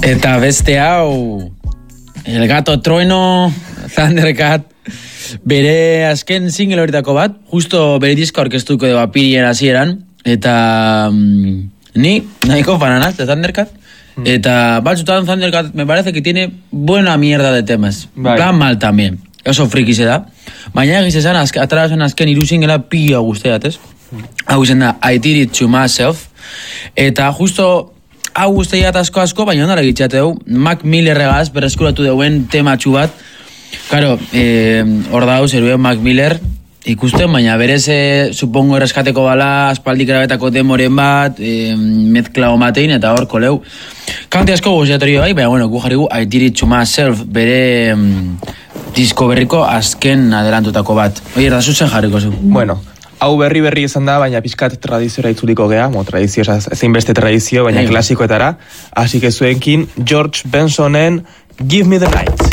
Eta beste hau, El Gato Trueno, Thundercat, bere azken single horitako bat, justo bere diska orkestuko de apirien hasieran, eta ni nahiko fananak de Thundercat, eta batzutan Thundercat me parece que tiene buena mierda de temas, plan mal también, oso friki se da, baina egiz esan, atarazen azken iru singela pila guzteat, ez? Hau izen da, I Did It To Myself, eta justo hau guztiat asko, baina ondara egitxateu, Mac Millerregaz berreskuratu deuen tematxu bat, claro, hor dauz, eruen Mac Miller, ikusten, baina berez, supongo erreskateko bala, aspaldik grabetako demoren bat, mezkla omatein, eta hor koleu. Kanti asko guztiatorio bai, baina, bueno, gu jarrigu, I Did It To Myself, bere disko berriko azken adelantutako bat. Oie, da zuzen jarriko zu. Bueno, hau berri izan da, baina pixkat tradiziora itzuliko gea, tradizio, ezin beste tradizio, baina klasikoetara, así que zuenkin, George Bensonen, Give Me The Night.